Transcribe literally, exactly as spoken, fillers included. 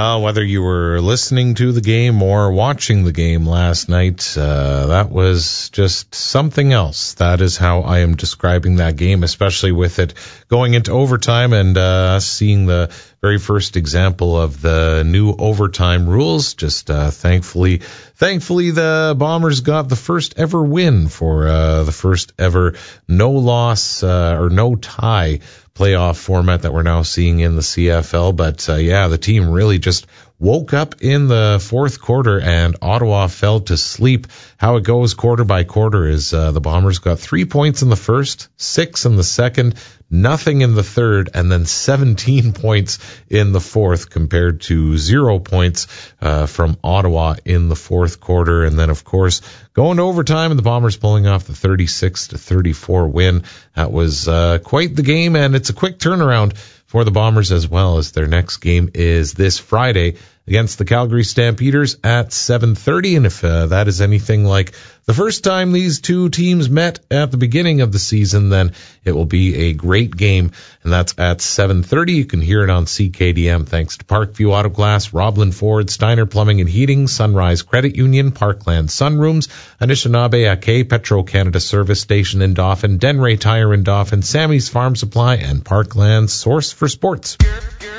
Uh, whether you were listening to the game or watching the game last night, uh, that was just something else. That is how I am describing that game, especially with it going into overtime and uh, seeing the very first example of the new overtime rules. Just uh, thankfully, thankfully the Bombers got the first ever win for uh, the first ever no loss uh, or no tie playoff format that we're now seeing in the C F L. But uh, yeah, the team really just woke up in the fourth quarter and Ottawa fell to sleep. How it goes quarter by quarter is uh, the Bombers got three points in the first, six in the second, nothing in the third, and then seventeen points in the fourth compared to zero points uh, from Ottawa in the fourth quarter. And then, of course, going to overtime and the Bombers pulling off the thirty-six to thirty-four win. That was uh, quite the game, and it's a quick turnaround for the Bombers as well, as their next game is this Friday against the Calgary Stampeders at seven thirty. And if uh, that is anything like the first time these two teams met at the beginning of the season, then it will be a great game. And that's at seven thirty. You can hear it on C K D M thanks to Parkview Auto Glass, Roblin Ford, Steiner Plumbing and Heating, Sunrise Credit Union, Parkland Sunrooms, Anishinaabe Ake, Petro Canada Service Station in Dauphin, Denray Tire in Dauphin, Sammy's Farm Supply, and Parkland Source for Sports.